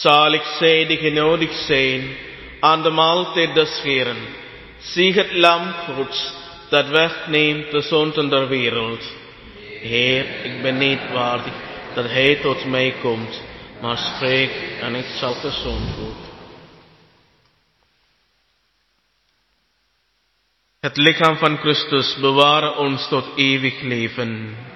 Zalig zij die genodigd zijn aan de maaltijd des Heeren. Zie het lam Gods, dat wegneemt de zonden der wereld. Heer, ik ben niet waardig dat Hij tot mij komt, maar spreek en ik zal gezond worden. Het lichaam van Christus bewaren ons tot eeuwig leven.